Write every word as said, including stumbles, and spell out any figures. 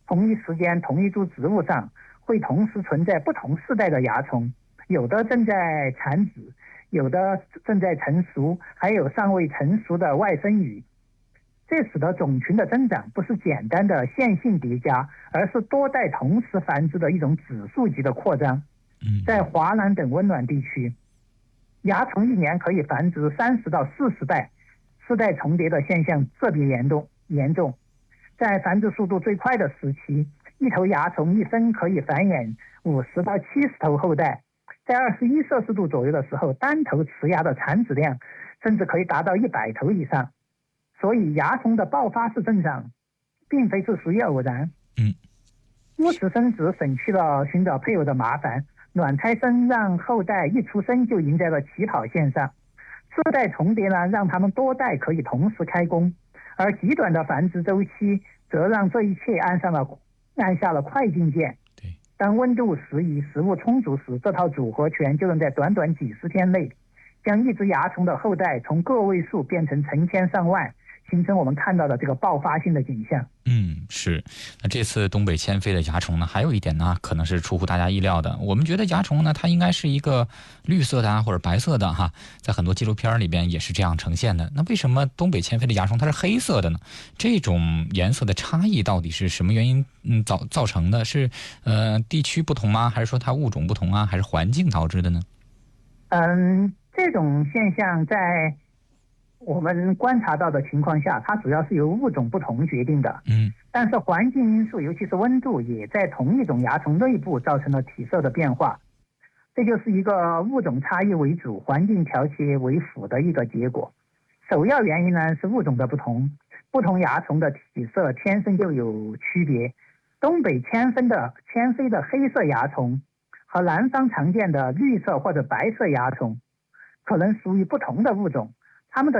同一时间同一株植物上会同时存在不同世代的蚜虫，有的正在产子，有的正在成熟，还有尚未成熟的外生羽。这使得种群的增长不是简单的线性叠加，而是多代同时繁殖的一种指数级的扩张。在华南等温暖地区，蚜虫一年可以繁殖三十到四十代，世代重叠的现象特别严重。严重，在繁殖速度最快的时期，一头蚜虫一生可以繁衍五十到七十头后代。在二十一摄氏度左右的时候，单头雌蚜的产子量甚至可以达到一百头以上。所以蚜虫的爆发式增长并非是属于偶然。 嗯， 多雌生殖省去了寻找配偶的麻烦，卵胎生让后代一出生就赢在了起跑线上，世代重叠呢，让他们多代可以同时开工，而极短的繁殖周期则让这一切按上了按下了快进键。 对， 当温度适宜、食物充足时，这套组合拳就能在短短几十天内将一只蚜虫的后代从个位数变成成千上万，形成我们看到的这个爆发性的景象。 嗯，是。那这次东北迁飞的蚜虫呢，还有一点呢，可能是出乎大家意料的。我们觉得蚜虫呢，它应该是一个绿色的啊，或者白色的哈，在很多纪录片里边也是这样呈现的。那为什么东北迁飞的蚜虫它是黑色的呢？这种颜色的差异到底是什么原因嗯造造成的？是呃地区不同吗？还是说它物种不同啊？还是环境导致的呢？ 嗯，这种现象在我们观察到的情况下，它主要是由物种不同决定的。 嗯， 但是环境因素，尤其是温度，也在同一种蚜虫内部造成了体色的变化。这就是一个物种差异为主，环境调节为辅的一个结果。首要原因呢是物种的不同，不同蚜虫的体色天生就有区别。东北迁飞的迁飞的黑色蚜虫和南方常见的绿色或者白色蚜虫可能属于不同的物种，